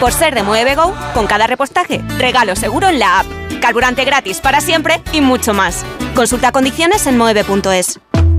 Por ser de Mueve Go, con cada repostaje, regalo seguro en la app, carburante gratis para siempre y mucho más. Consulta condiciones en moeve.es.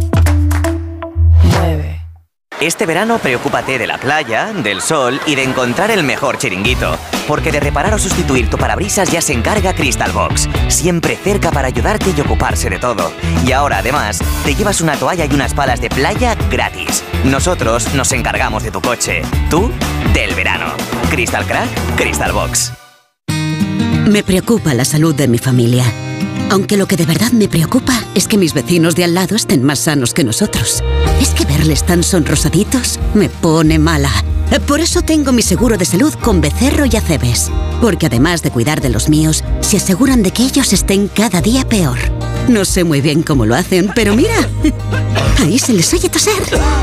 Este verano preocúpate de la playa, del sol y de encontrar el mejor chiringuito. Porque de reparar o sustituir tu parabrisas ya se encarga Crystal Box. Siempre cerca para ayudarte y ocuparse de todo. Y ahora, además, te llevas una toalla y unas palas de playa gratis. Nosotros nos encargamos de tu coche. Tú, del verano. Crystal Crack, Crystal Box. Me preocupa la salud de mi familia. Aunque lo que de verdad me preocupa es que mis vecinos de al lado estén más sanos que nosotros. Es que verles tan sonrosaditos me pone mala. Por eso tengo mi seguro de salud con Becerro y Acebes. Porque además de cuidar de los míos, se aseguran de que ellos estén cada día peor. No sé muy bien cómo lo hacen, pero mira, ahí se les oye toser.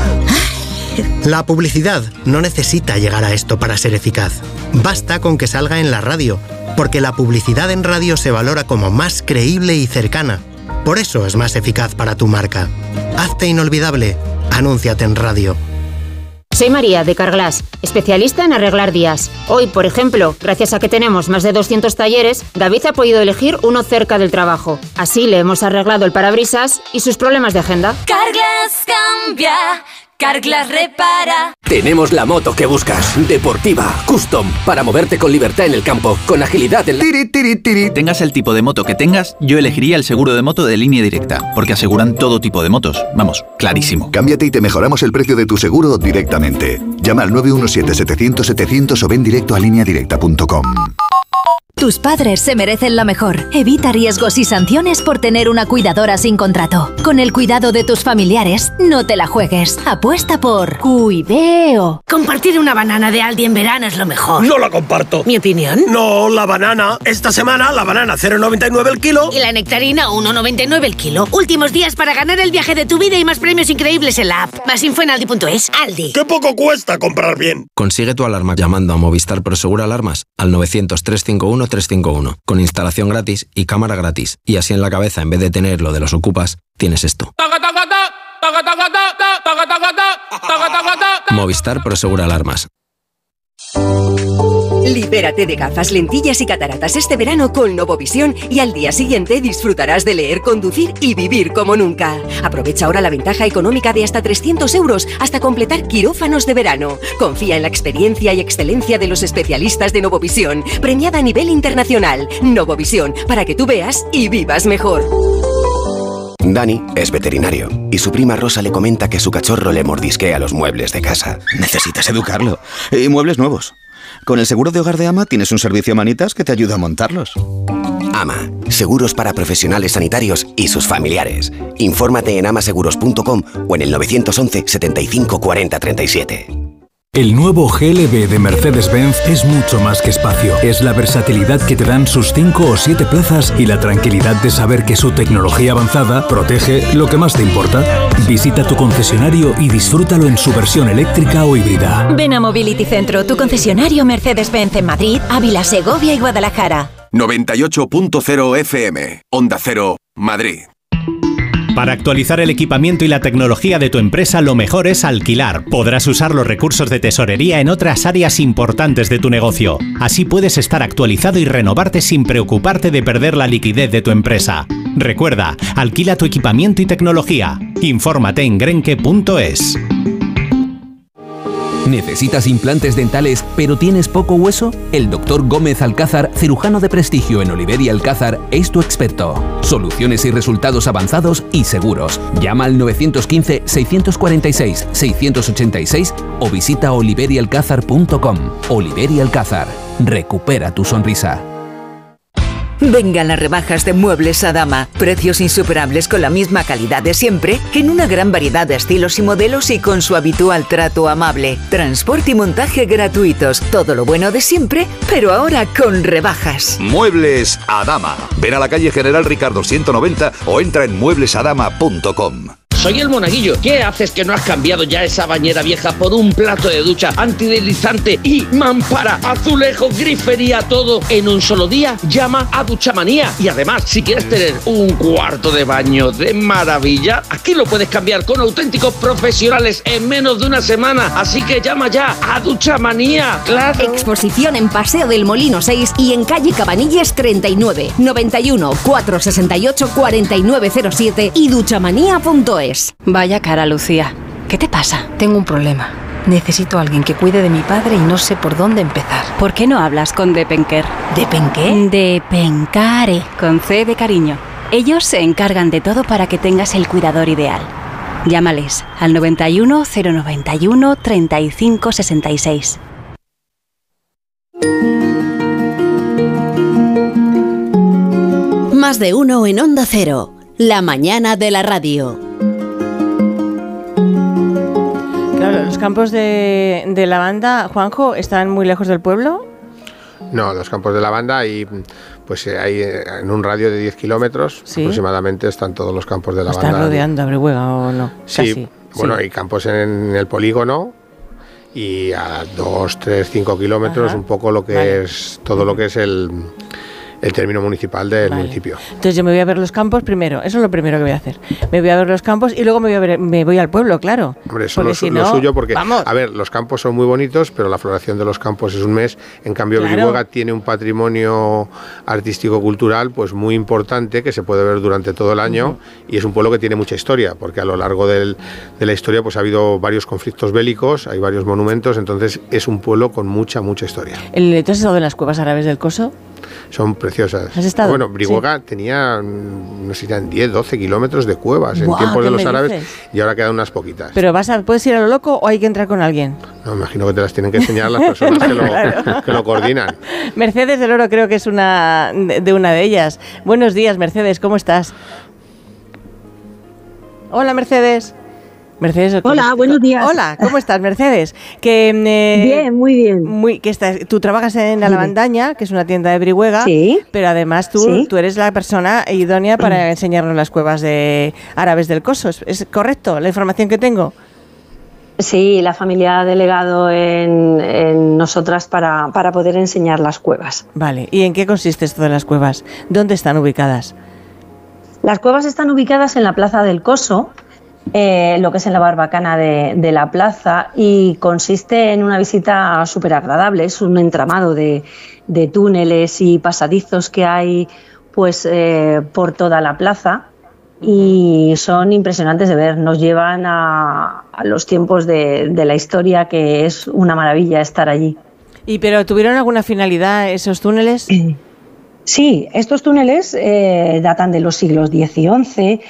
La publicidad no necesita llegar a esto para ser eficaz. Basta con que salga en la radio, porque la publicidad en radio se valora como más creíble y cercana. Por eso es más eficaz para tu marca. Hazte inolvidable. Anúnciate en radio. Soy María, de Carglass, especialista en arreglar días. Hoy, por ejemplo, gracias a que tenemos más de 200 talleres, David ha podido elegir uno cerca del trabajo. Así le hemos arreglado el parabrisas y sus problemas de agenda. Carglass cambia, Carglass repara. Tenemos la moto que buscas, deportiva, custom, para moverte con libertad en el campo, con agilidad en la... Tengas el tipo de moto que tengas, yo elegiría el seguro de moto de Línea Directa, porque aseguran todo tipo de motos. Vamos, clarísimo. Cámbiate y te mejoramos el precio de tu seguro directamente. Llama al 917-700-700 o ven directo a lineadirecta.com. Tus padres se merecen lo mejor. Evita riesgos y sanciones por tener una cuidadora sin contrato. Con el cuidado de tus familiares, no te la juegues. Apuesta por Cuideo. Compartir una banana de Aldi en verano es lo mejor. No la comparto. ¿Mi opinión? No, la banana. Esta semana la banana 0,99 el kilo. Y la nectarina 1,99 el kilo. Últimos días para ganar el viaje de tu vida y más premios increíbles en la app. Más info en aldi.es. Aldi. ¡Qué poco cuesta comprar bien! Consigue tu alarma llamando a Movistar Prosegur Alarmas al 900-351-351 con instalación gratis y cámara gratis. Y así en la cabeza, en vez de tener lo de los ocupas, tienes esto. Movistar Prosegur Alarmas. Libérate de gafas, lentillas y cataratas este verano con Novovisión y al día siguiente disfrutarás de leer, conducir y vivir como nunca. Aprovecha ahora la ventaja económica de hasta 300 euros hasta completar quirófanos de verano. Confía en la experiencia y excelencia de los especialistas de Novovisión, premiada a nivel internacional. Novovisión, para que tú veas y vivas mejor. Dani es veterinario y su prima Rosa le comenta que su cachorro le mordisquea los muebles de casa. Necesitas educarlo. Y muebles nuevos. Con el seguro de hogar de AMA tienes un servicio a manitas que te ayuda a montarlos. AMA, seguros para profesionales sanitarios y sus familiares. Infórmate en amaseguros.com o en el 911 75 40 37. El nuevo GLB de Mercedes-Benz es mucho más que espacio. Es la versatilidad que te dan sus 5 o 7 plazas y la tranquilidad de saber que su tecnología avanzada protege lo que más te importa. Visita tu concesionario y disfrútalo en su versión eléctrica o híbrida. Ven a Mobility Centro, tu concesionario Mercedes-Benz en Madrid, Ávila, Segovia y Guadalajara. 98.0 FM, Onda Cero, Madrid. Para actualizar el equipamiento y la tecnología de tu empresa, lo mejor es alquilar. Podrás usar los recursos de tesorería en otras áreas importantes de tu negocio. Así puedes estar actualizado y renovarte sin preocuparte de perder la liquidez de tu empresa. Recuerda, alquila tu equipamiento y tecnología. Infórmate en grenke.es. ¿Necesitas implantes dentales pero tienes poco hueso? El Dr. Gómez Alcázar, cirujano de prestigio en Oliver y Alcázar, es tu experto. Soluciones y resultados avanzados y seguros. Llama al 915-646-686 o visita oliverialcázar.com. Oliver y Alcázar. Recupera tu sonrisa. Vengan las rebajas de Muebles Adama. Precios insuperables con la misma calidad de siempre, en una gran variedad de estilos y modelos y con su habitual trato amable. Transporte y montaje gratuitos. Todo lo bueno de siempre, pero ahora con rebajas. Muebles Adama. Ven a la calle General Ricardo 190 o entra en mueblesadama.com. soy el Monaguillo. ¿Qué haces que no has cambiado ya esa bañera vieja por un plato de ducha antideslizante y mampara, azulejo, grifería, todo en un solo día? Llama a Duchamanía. Y además, si quieres tener un cuarto de baño de maravilla, aquí lo puedes cambiar con auténticos profesionales en menos de una semana. Así que llama ya a Duchamanía. ¡Claro! Exposición en Paseo del Molino 6 y en calle Cabanilles 39, 91 468 4907 y duchamanía.es. Vaya cara, Lucía. ¿Qué te pasa? Tengo un problema. Necesito a alguien que cuide de mi padre y no sé por dónde empezar. ¿Por qué no hablas con Depenker? ¿Depenqué? Depencare, con C de cariño. Ellos se encargan de todo para que tengas el cuidador ideal. Llámales al 91 091 35 66. Más de uno en Onda Cero. La mañana de la radio. Claro, los campos de lavanda, Juanjo, ¿están muy lejos del pueblo? No, los campos de lavanda hay en un radio de 10 kilómetros aproximadamente están todos los campos de lavanda. ¿Están rodeando a Brihuega o no? Sí, casi. Bueno, hay campos en el polígono y a 2, 3, 5 kilómetros un poco lo que es todo lo que es el término municipal del municipio. Entonces yo me voy a ver los campos primero, eso es lo primero que voy a hacer. Me voy a ver los campos y luego me voy al pueblo, claro. Hombre, eso es lo suyo porque, a ver, los campos son muy bonitos, pero la floración de los campos es un mes. En cambio, Brihuega tiene un patrimonio artístico-cultural pues muy importante que se puede ver durante todo el año y es un pueblo que tiene mucha historia, porque a lo largo de la historia pues ha habido varios conflictos bélicos, hay varios monumentos, entonces es un pueblo con mucha historia. ¿Tú has estado en las cuevas árabes del Coso? Son preciosas. ¿Has estado? Bueno, Brihuega tenía, no sé si eran 10, 12 kilómetros de cuevas en tiempos de los árabes y ahora quedan unas poquitas. ¿Pero puedes ir a lo loco o hay que entrar con alguien? No, imagino que te las tienen que enseñar las personas que lo coordinan. Mercedes del Oro creo que es una de ellas. Buenos días, Mercedes, ¿cómo estás? Hola, Mercedes. Mercedes, hola, buenos días. Hola, ¿cómo estás, Mercedes? Bien, muy bien. Tú trabajas en La Lavandaña, que es una tienda de Brihuega, pero además tú eres la persona idónea para enseñarnos las cuevas árabes del Coso. ¿Es correcto la información que tengo? Sí, la familia ha delegado en nosotras para poder enseñar las cuevas. Vale, ¿y en qué consiste esto de las cuevas? ¿Dónde están ubicadas? Las cuevas están ubicadas en la Plaza del Coso, lo que es en la barbacana de la plaza, y consiste en una visita súper agradable. Es un entramado de túneles y pasadizos que hay pues por toda la plaza y son impresionantes de ver. Nos llevan a los tiempos de la historia, que es una maravilla estar allí. ¿Pero tuvieron alguna finalidad esos túneles? Sí, estos túneles datan de los siglos X y XI.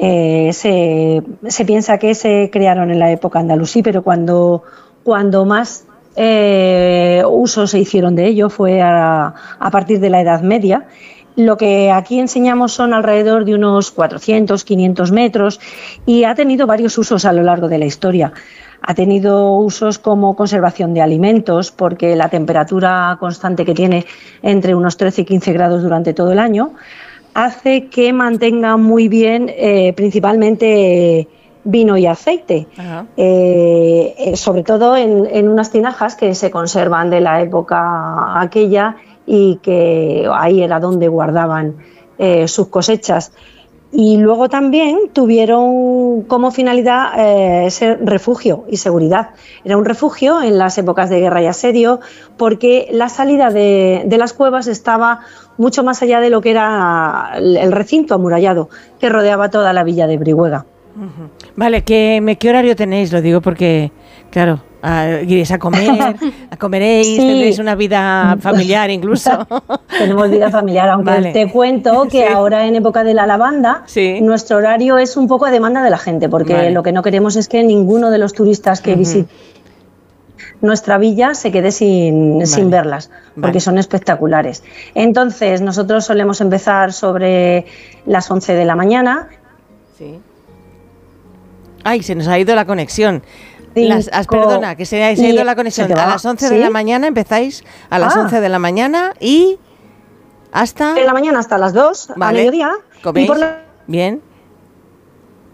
Se piensa que se crearon en la época andalusí, pero cuando más uso se hicieron de ello fue a partir de la Edad Media. Lo que aquí enseñamos son alrededor de unos 400, 500 metros y ha tenido varios usos a lo largo de la historia. Ha tenido usos como conservación de alimentos, porque la temperatura constante que tiene entre unos 13 y 15 grados durante todo el año hace que mantenga muy bien principalmente vino y aceite, sobre todo en unas tinajas que se conservan de la época aquella y que ahí era donde guardaban sus cosechas. Y luego también tuvieron como finalidad ser refugio y seguridad. Era un refugio en las épocas de guerra y asedio, porque la salida de las cuevas estaba mucho más allá de lo que era el recinto amurallado que rodeaba toda la villa de Brihuega. Vale, ¿qué horario tenéis? Lo digo porque, claro, iréis a comer, comeréis, tendréis una vida familiar incluso. Tenemos vida familiar, aunque te cuento que ahora en época de la lavanda nuestro horario es un poco a demanda de la gente, porque lo que no queremos es que ninguno de los turistas que visiten nuestra villa se quede sin verlas, porque son espectaculares. Entonces nosotros solemos empezar sobre las 11 de la mañana. Sí. Ay, se nos ha ido la conexión. Perdona, que se ha ido la conexión. A las 11 de la mañana empezáis, a las 11 de la mañana y hasta... De la mañana hasta las 2, a mediodía. ¿Coméis? Bien.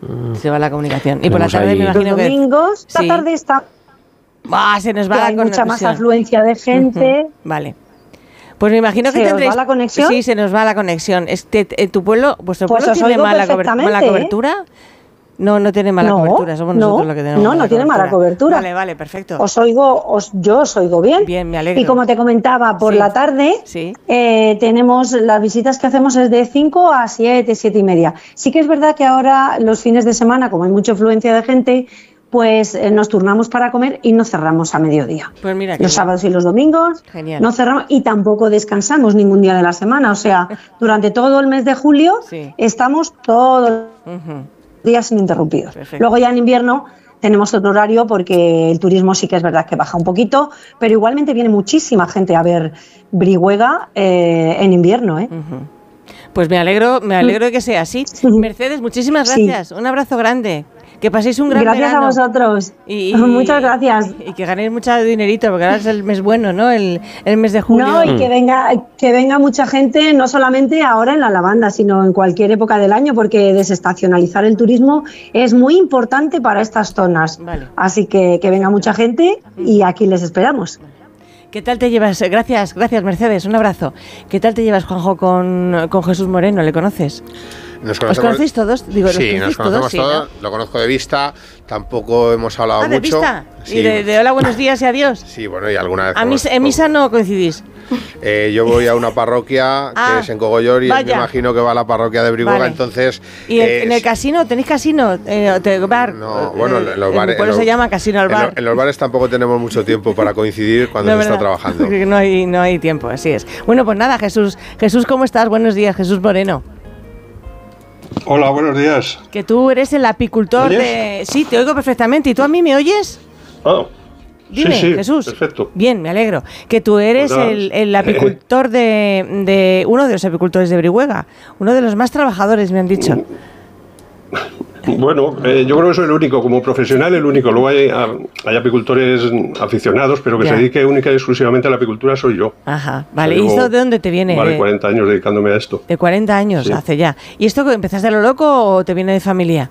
Se va la comunicación. Y por la tarde me imagino los que... domingos, la tarde está... se nos va la hay mucha más afluencia de gente. Vale. Pues me imagino que tendréis... ¿Se os va la conexión? Sí, se nos va la conexión. ¿Tu pueblo, vuestro pueblo tiene mala cobertura? No tiene mala cobertura, somos nosotros los que tenemos no tiene mala cobertura. Vale, perfecto. Yo os oigo bien. Bien, me alegro. Y como te comentaba, por la tarde tenemos las visitas que hacemos es de 5 a 7, 7 y media. Sí que es verdad que ahora los fines de semana, como hay mucha afluencia de gente, pues nos turnamos para comer y no cerramos a mediodía. Pues mira, los sábados y los domingos no cerramos y tampoco descansamos ningún día de la semana. O sea, durante todo el mes de julio estamos todos días ininterrumpidos. Perfecto. Luego ya en invierno tenemos otro horario porque el turismo sí que es verdad que baja un poquito, pero igualmente viene muchísima gente a ver Brihuega en invierno. Pues me alegro de que sea así. Mercedes, muchísimas gracias. Un abrazo grande. Que paséis un gran verano. Gracias a vosotros. Muchas gracias. Y que ganéis mucho dinerito, porque ahora es el mes bueno, ¿no? El mes de julio. No, y que venga mucha gente, no solamente ahora en la lavanda, sino en cualquier época del año, porque desestacionalizar el turismo es muy importante para estas zonas. Vale. Así que venga mucha gente y aquí les esperamos. ¿Qué tal te llevas? Gracias, Mercedes, un abrazo. ¿Qué tal te llevas, Juanjo, con Jesús Moreno? ¿Le conoces? ¿Os conocéis todos? Digo, sí, nos conocemos todos, ¿no? Lo conozco de vista, tampoco hemos hablado mucho. ¿De vista? Sí. ¿Y de hola, buenos días y adiós? Sí, bueno, y alguna vez... En misa no coincidís. Yo voy a una parroquia que es en Cogollor y me imagino que va a la parroquia de Brihuega, entonces... ¿Y en el casino? ¿Tenéis casino? ¿Bar? No, bueno, en los bares... Por eso se llama casino al bar. En los bares tampoco tenemos mucho tiempo para coincidir cuando se está trabajando. No hay tiempo, así es. Bueno, pues nada, Jesús, ¿cómo estás? Buenos días, Jesús Moreno. Hola, buenos días. Que tú eres el apicultor de... Sí, te oigo perfectamente. ¿Y tú a mí me oyes? Dime, sí, Jesús. Perfecto. Bien, me alegro. Que tú eres el apicultor de uno de los apicultores de Brihuega. Uno de los más trabajadores, me han dicho. Bueno, yo creo que soy el único, como profesional el único. Luego hay apicultores aficionados, pero que se dedique única y exclusivamente a la apicultura soy yo. Ajá, vale. ¿Y esto de dónde te viene? Vale, 40 años dedicándome a esto. De 40 años, hace ya. ¿Y esto empezaste a lo loco o te viene de familia?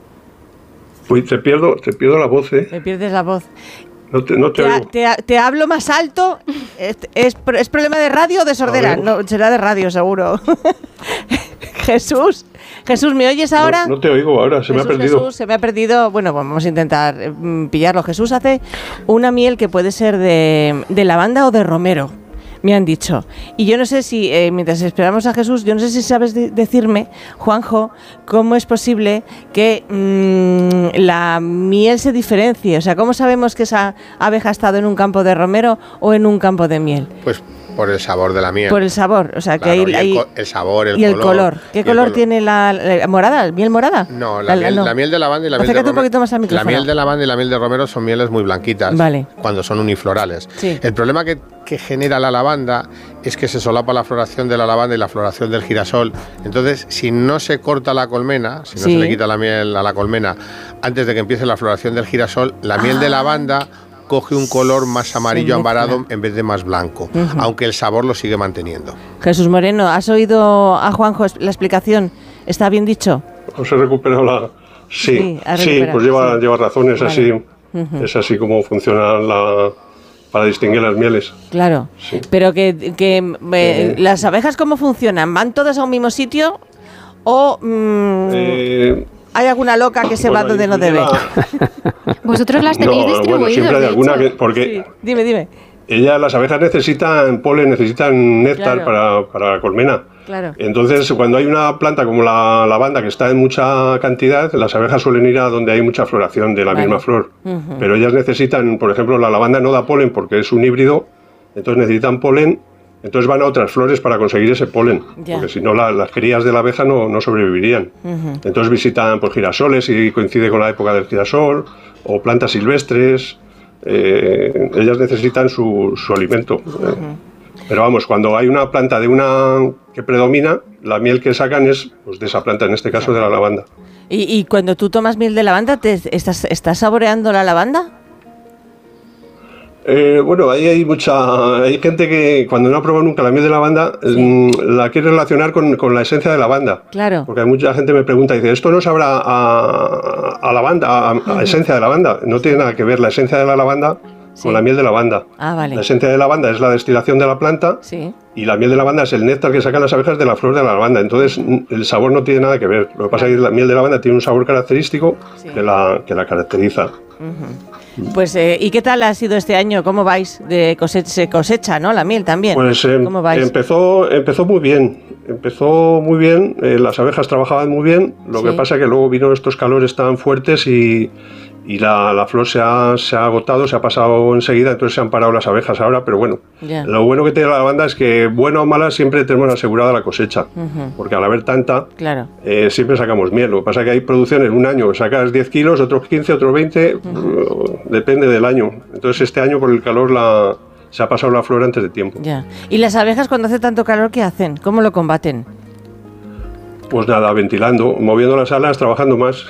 Uy, te pierdo la voz, ¿eh? Me pierdes la voz. No te oigo. Te hablo más alto. ¿Es problema de radio o de sordera? No, será de radio, seguro. Jesús, ¿me oyes ahora? No te oigo ahora, se me ha perdido. Jesús, se me ha perdido. Bueno, vamos a intentar pillarlo. Jesús hace una miel que puede ser de lavanda o de romero, me han dicho. Y yo no sé si, mientras esperamos a Jesús, yo no sé si sabes decirme, Juanjo, cómo es posible que la miel se diferencie. O sea, ¿cómo sabemos que esa abeja ha estado en un campo de romero o en un campo de miel? Pues por el sabor de la miel. Por el sabor, o sea, claro, que hay el sabor, el color. ¿Qué color tiene la morada? ¿Miel morada? No, la miel de lavanda y la miel de romero. un poquito más al micrófono. La miel de lavanda y la miel de romero son mieles muy blanquitas. Vale. Cuando son uniflorales. Sí. El problema que genera la lavanda es que se solapa la floración de la lavanda y la floración del girasol. Entonces, si no se corta la colmena, si no se le quita la miel a la colmena antes de que empiece la floración del girasol, la miel de lavanda coge un color más amarillo ambarado en vez de más blanco, aunque el sabor lo sigue manteniendo. Jesús Moreno, ¿has oído a Juanjo la explicación? ¿Está bien dicho? ¿Os he recuperado la...? Sí, pues lleva razones, vale. Así. Es así como funciona para distinguir las mieles. Claro, sí. Pero ¿las abejas cómo funcionan? ¿Van todas a un mismo sitio o...? ¿Hay alguna loca que se va donde no debe? Vosotros las tenéis distribuidas. Bueno, siempre hay alguna porque... Sí. Dime. Las abejas necesitan polen, necesitan néctar para la colmena. Claro. Entonces, cuando hay una planta como la lavanda que está en mucha cantidad, las abejas suelen ir a donde hay mucha floración de la misma flor. Pero ellas necesitan, por ejemplo, la lavanda no da polen porque es un híbrido, entonces necesitan polen. Entonces van a otras flores para conseguir ese polen, porque si no las crías de la abeja no sobrevivirían. Entonces visitan girasoles y coincide con la época del girasol, o plantas silvestres. Ellas necesitan su alimento. Pero vamos, cuando hay una planta que predomina, la miel que sacan es de esa planta, en este caso de la lavanda. ¿Y cuando tú tomas miel de lavanda, estás saboreando la lavanda? Bueno, ahí hay gente que cuando no ha probado nunca la miel de lavanda la quiere relacionar con la esencia de lavanda. Claro. Porque hay mucha gente que me pregunta y dice, ¿esto no sabrá a lavanda, a esencia de lavanda? No tiene nada que ver la esencia de la lavanda con la miel de lavanda. Ah, vale. La esencia de lavanda es la destilación de la planta y la miel de lavanda es el néctar que sacan las abejas de la flor de la lavanda. Entonces el sabor no tiene nada que ver. Lo que pasa es que la miel de lavanda tiene un sabor característico que la caracteriza. Pues, ¿y qué tal ha sido este año? ¿Cómo vais? Se cosecha, ¿no? La miel también. Pues ¿cómo vais? Empezó muy bien. Las abejas trabajaban muy bien. Lo que pasa es que luego vino estos calores tan fuertes y la flor se ha agotado, se ha pasado enseguida, entonces se han parado las abejas ahora, pero bueno. Lo bueno que tiene la lavanda es que, buena o mala, siempre tenemos asegurada la cosecha, porque al haber tanta, siempre sacamos miel. Lo que pasa es que hay producciones, un año sacas 10 kilos, otros 15, otros 20, depende del año. Entonces este año por el calor se ha pasado la flor antes de tiempo. Ya. ¿Y las abejas cuando hace tanto calor qué hacen? ¿Cómo lo combaten? Pues nada, ventilando, moviendo las alas, trabajando más.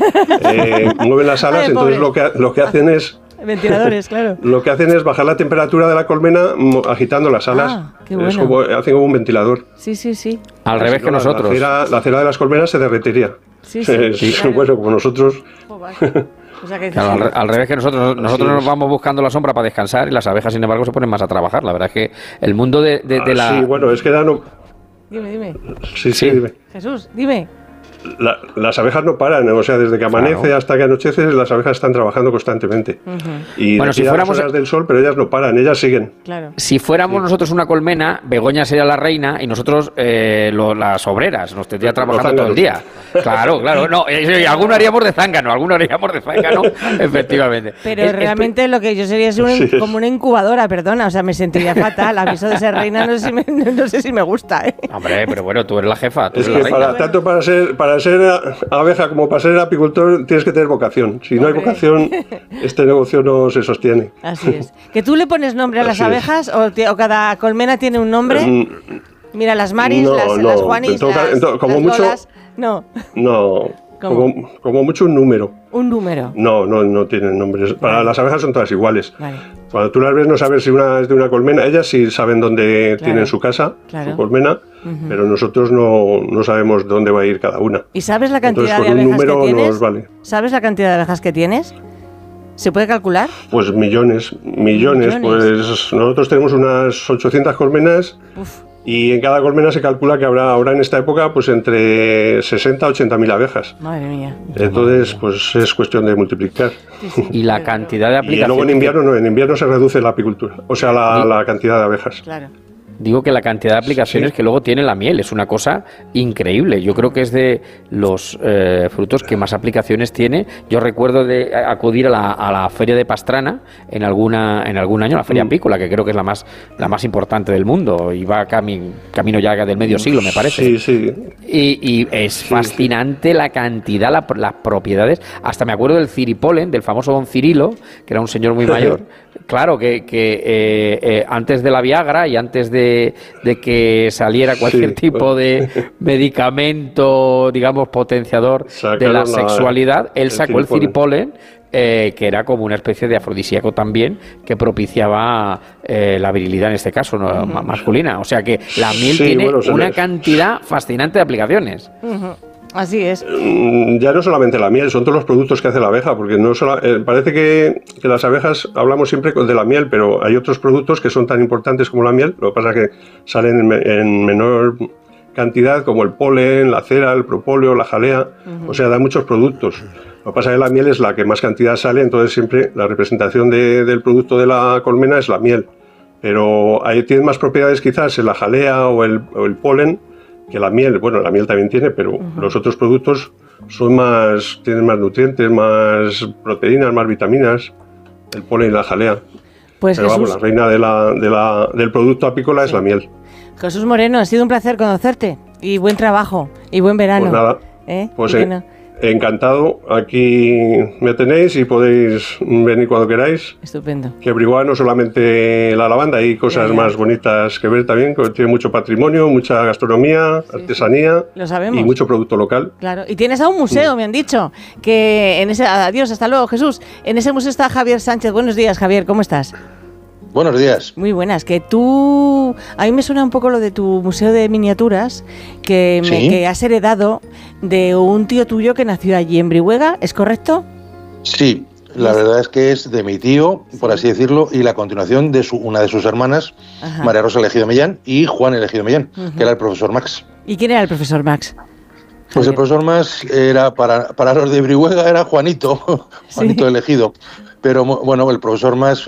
Mueven las alas, entonces lo que hacen es... Ventiladores, claro. Lo que hacen es bajar la temperatura de la colmena agitando las alas. Qué bueno. Hacen como un ventilador. Sí. Al revés que nosotros. La cera de las colmenas se derretiría. Sí. Bueno, como nosotros... O sea que claro, al revés que nosotros nos vamos buscando la sombra para descansar y las abejas, sin embargo, se ponen más a trabajar. La verdad es que el mundo de la... Sí, bueno, es que ya no... Dime. Sí, dime. Jesús, dime. Las abejas no paran, o sea, desde que amanece hasta que anochece, las abejas están trabajando constantemente. Y bueno, si fuéramos las horas del sol, pero ellas no paran, ellas siguen. Claro. Si fuéramos nosotros una colmena, Begoña sería la reina y nosotros las obreras, nos tendría trabajando todo el día. Claro, no, alguno haríamos de zángano, efectivamente. Pero realmente lo que yo sería es como una incubadora, perdona, o sea, me sentiría fatal. Aviso de ser reina, no sé si me gusta. Hombre, pero bueno, tú eres la jefa. Es que tanto para ser abeja como para ser apicultor tienes que tener vocación. Si no hay vocación, este negocio no se sostiene. Así es. ¿Que tú le pones nombre a las abejas o cada colmena tiene un nombre? Mira, las Maris, las Juanis, como mucho, Lolas, no. Como mucho un número. ¿Un número? No tienen nombres. Para las abejas son todas iguales. Vale. Cuando tú las ves no sabes si una es de una colmena. Ellas sí saben dónde tienen su casa, su colmena, pero nosotros no sabemos dónde va a ir cada una. ¿Y sabes la cantidad de abejas que tienes? ¿Sabes la cantidad de abejas que tienes? ¿Se puede calcular? Pues millones. Pues nosotros tenemos unas 800 colmenas. Y en cada colmena se calcula que habrá ahora en esta época pues entre 60 a 80.000 abejas. Madre mía. Entonces pues es cuestión de multiplicar. Y la cantidad de aplicaciones... Y luego en invierno se reduce la apicultura, o sea la cantidad de abejas. Claro. Digo que la cantidad de aplicaciones que luego tiene la miel es una cosa increíble. Yo creo que es de los frutos que más aplicaciones tiene. Yo recuerdo de acudir a la feria de Pastrana en algún año, la feria apícola, que creo que es la más importante del mundo. Y va camino ya del medio siglo, me parece. Sí. Y es fascinante la cantidad, las propiedades. Hasta me acuerdo del ciripolen, del famoso don Cirilo, que era un señor muy mayor. Claro, que antes de la Viagra y antes de que saliera cualquier tipo de medicamento, digamos, potenciador de la sexualidad, él sacó el ciripolen, que era como una especie de afrodisíaco también, que propiciaba la virilidad en este caso masculina. O sea que la miel tiene una cantidad fascinante de aplicaciones. Así es. Ya no solamente la miel, son todos los productos que hace la abeja, porque parece que las abejas hablamos siempre de la miel, pero hay otros productos que son tan importantes como la miel. Lo que pasa es que salen en menor cantidad, como el polen, la cera, el propóleo, la jalea. O sea, da muchos productos. Lo que pasa es que la miel es la que más cantidad sale, entonces siempre la representación del producto de la colmena es la miel. Pero tiene más propiedades quizás en la jalea o el polen que la miel. Bueno, la miel también tiene, pero los otros productos tienen más nutrientes, más proteínas, más vitaminas, el polen y la jalea. Pues pero Jesús, la reina del producto apícola es la miel. Jesús Moreno, ha sido un placer conocerte y buen trabajo y buen verano. Pues nada, pues encantado. Aquí me tenéis y podéis venir cuando queráis. Estupendo. Que Brihuega no solamente la lavanda, hay cosas más bonitas que ver también, que tiene mucho patrimonio, mucha gastronomía, artesanía. Lo sabemos. Y mucho producto local. Claro, y tienes a un museo, me han dicho, que en ese... Adiós, hasta luego, Jesús. En ese museo está Javier Sánchez. Buenos días, Javier, ¿cómo estás? Buenos días. Muy buenas. Que tú... A mí me suena un poco lo de tu museo de miniaturas que has heredado de un tío tuyo que nació allí en Brihuega, ¿es correcto? Sí, la verdad es que es de mi tío, por así decirlo, y la continuación de una de sus hermanas, María Rosa Elegido Millán y Juan Elegido Millán, que era el profesor Max. ¿Y quién era el profesor Max? Pues el profesor Max era, para los de Brihuega, era Juanito, Juanito Elegido. Pero bueno, el profesor Max